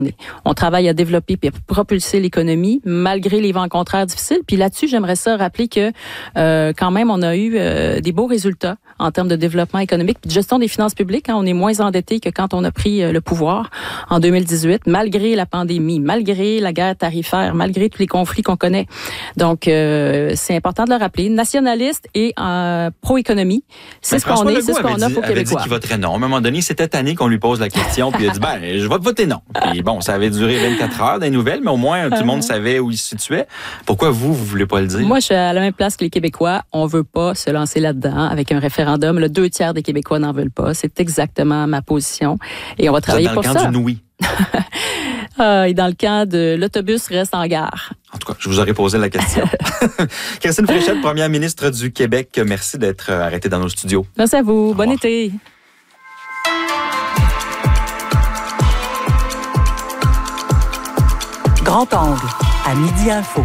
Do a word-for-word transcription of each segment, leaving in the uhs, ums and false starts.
On travaille à développer et à propulser l'économie malgré les vents contraires difficiles. Puis là-dessus, j'aimerais ça rappeler que euh, quand même, on a eu euh, des beaux résultats en termes de développement économique puis de gestion des finances publiques. Hein. On est moins endetté que quand on a pris euh, le pouvoir en deux mille dix-huit, malgré la pandémie, malgré la guerre tarifaire, malgré tous les conflits qu'on connaît. Donc, euh, c'est important de le rappeler. Nationaliste et euh, pro-économie, c'est ce qu'on est, c'est ce qu'on offre aux Québécois. Il avait dit qu'il voterait non. À un moment donné, c'était tanné qu'on lui pose la question, puis il a dit, ben, je vais voter non. Puis bon, ça avait duré vingt-quatre heures des nouvelles, mais au moins, tout le monde savait où il se situait. Pourquoi vous, vous voulez pas le dire? Moi, je suis à la même place que les Québécois. On veut pas se lancer là-dedans avec un référendum. Le deux tiers des Québécois n'en veulent pas. C'est exactement ma position. Et on va travailler pour ça. Dans le camp du oui. euh, et dans le camp de l'autobus reste en gare. En tout cas, je vous aurais posé la question. Christine Fréchette, première ministre du Québec, merci d'être arrêtée dans nos studios. Merci à vous. Bon été. Grand angle, à Midi Info.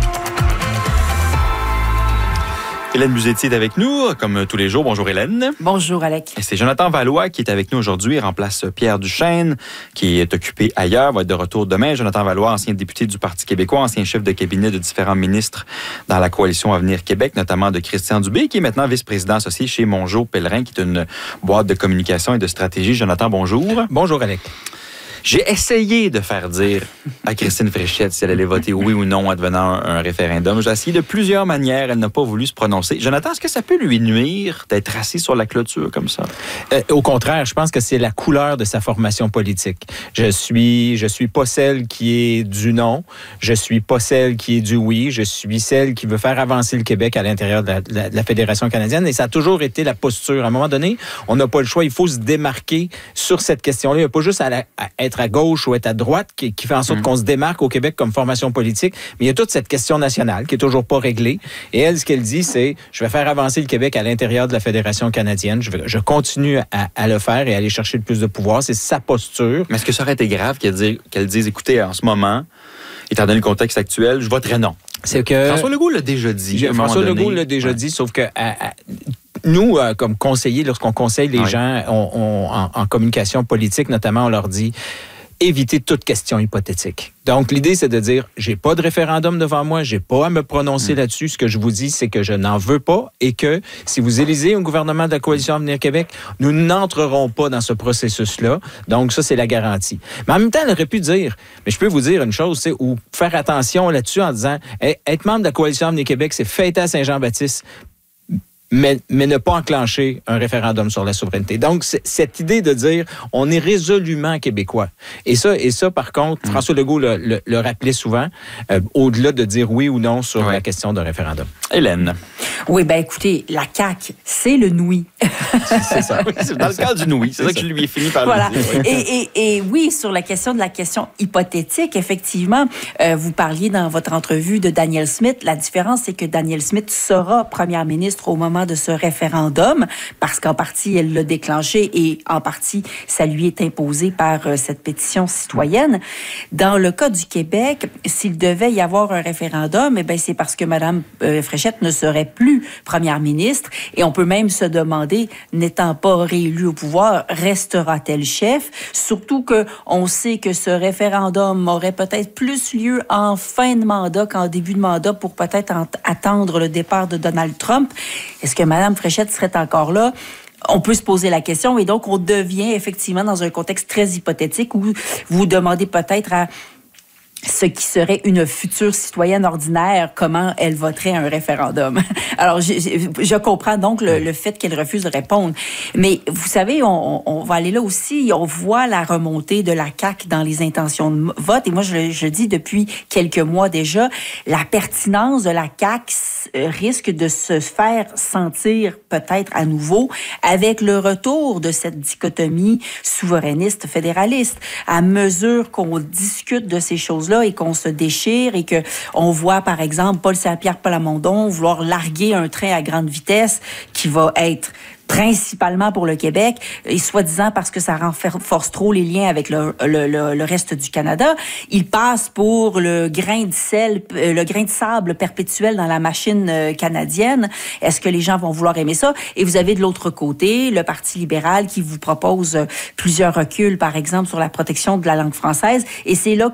Hélène Buzetti est avec nous, comme tous les jours. Bonjour Hélène. Bonjour Alec. Et c'est Jonathan Vallois qui est avec nous aujourd'hui. Il remplace Pierre Duchesne, qui est occupé ailleurs, va être de retour demain. Jonathan Vallois, ancien député du Parti québécois, ancien chef de cabinet de différents ministres dans la coalition Avenir Québec, notamment de Christian Dubé, qui est maintenant vice-président associé chez Mongeau Pellerin, qui est une boîte de communication et de stratégie. Jonathan, bonjour. Bonjour Alec. J'ai essayé de faire dire à Christine Fréchette si elle allait voter oui ou non advenant un, un référendum. J'ai essayé de plusieurs manières. Elle n'a pas voulu se prononcer. Jonathan, est-ce que ça peut lui nuire d'être assis sur la clôture comme ça? Euh, au contraire, je pense que c'est la couleur de sa formation politique. Je suis, je suis pas celle qui est du non. Je suis pas celle qui est du oui. Je suis celle qui veut faire avancer le Québec à l'intérieur de la, de la, de la Fédération canadienne. Et ça a toujours été la posture. À un moment donné, on n'a pas le choix. Il faut se démarquer sur cette question-là. Il n'y a pas juste à, la, à être à gauche ou être à droite qui, qui fait en sorte mmh. qu'on se démarque au Québec comme formation politique. Mais il y a toute cette question nationale qui est toujours pas réglée. Et elle, ce qu'elle dit, c'est je vais faire avancer le Québec à l'intérieur de la Fédération canadienne. Je, vais, je continue à, à le faire et à aller chercher le plus de pouvoir. C'est sa posture. Mais est-ce que ça aurait été grave qu'elle dise, qu'elle dise écoutez, en ce moment, étant donné le contexte actuel, je voterais non? C'est que François Legault l'a déjà dit. François Legault l'a déjà ouais. dit, sauf que à, à, nous, euh, comme conseillers, lorsqu'on conseille les ouais. gens on, on, en, en communication politique, notamment, on leur dit éviter toute question hypothétique. Donc, l'idée, c'est de dire, j'ai pas de référendum devant moi, j'ai pas à me prononcer mmh. là-dessus. Ce que je vous dis, c'est que je n'en veux pas et que si vous élisez un gouvernement de la Coalition Avenir Québec, nous n'entrerons pas dans ce processus-là. Donc, ça, c'est la garantie. Mais en même temps, elle aurait pu dire, mais je peux vous dire une chose, c'est ou faire attention là-dessus en disant, hey, être membre de la Coalition Avenir Québec, c'est fêter à Saint-Jean-Baptiste. Mais, mais ne pas enclencher un référendum sur la souveraineté. Donc, c'est, cette idée de dire, on est résolument québécois. Et ça, et ça par contre, mmh. François Legault le, le, le rappelait souvent, euh, au-delà de dire oui ou non sur ouais. la question d'un référendum. Hélène. Oui, bien écoutez, la C A Q, c'est le nouï. c'est, c'est ça. Oui, c'est dans le cadre du nouï. C'est, c'est ça, ça que je lui ai fini par voilà. le dire. Et, et, et oui, sur la question de la question hypothétique, effectivement, euh, vous parliez dans votre entrevue de Danielle Smith. La différence, c'est que Danielle Smith sera première ministre au moment de ce référendum, parce qu'en partie, elle l'a déclenché et en partie, ça lui est imposé par euh, cette pétition citoyenne. Dans le cas du Québec, s'il devait y avoir un référendum, eh bien, c'est parce que Mme euh, Fréchette ne serait plus première ministre et on peut même se demander, n'étant pas réélue au pouvoir, restera-t-elle chef? Surtout qu'on sait que ce référendum aurait peut-être plus lieu en fin de mandat qu'en début de mandat pour peut-être en- attendre le départ de Donald Trump. Est-ce que Mme Fréchette serait encore là? On peut se poser la question et donc on devient effectivement dans un contexte très hypothétique où vous demandez peut-être à ce qui serait une future citoyenne ordinaire, comment elle voterait un référendum. Alors, je, je comprends donc le, le fait qu'elle refuse de répondre. Mais vous savez, on, on va aller là aussi, on voit la remontée de la C A Q dans les intentions de vote. Et moi, je, je dis depuis quelques mois déjà, la pertinence de la C A Q risque de se faire sentir peut-être à nouveau avec le retour de cette dichotomie souverainiste-fédéraliste. À mesure qu'on discute de ces choses-là, et qu'on se déchire et qu'on voit, par exemple, Paul Saint-Pierre Plamondon vouloir larguer un train à grande vitesse qui va être principalement pour le Québec, et soi-disant parce que ça renforce trop les liens avec le, le, le, le reste du Canada. Il passe pour le grain de sel, le grain de sable perpétuel dans la machine canadienne. Est-ce que les gens vont vouloir aimer ça? Et vous avez de l'autre côté le Parti libéral qui vous propose plusieurs reculs, par exemple, sur la protection de la langue française. Et c'est là